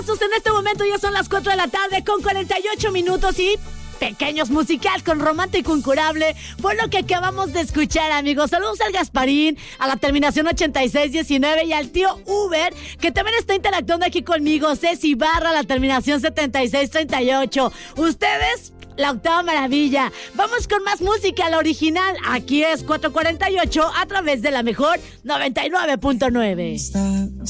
En este momento ya son las 4 de la tarde con 48 minutos y pequeños musical con Romántico Incurable fue lo que acabamos de escuchar, amigos. Saludos al Gasparín, a la terminación 8619 y al tío Uber, que también está interactuando aquí conmigo. Ceci Barra, la terminación 7638. Ustedes, la octava maravilla. Vamos con más música, la original. Aquí es 448 a través de la mejor 99.9.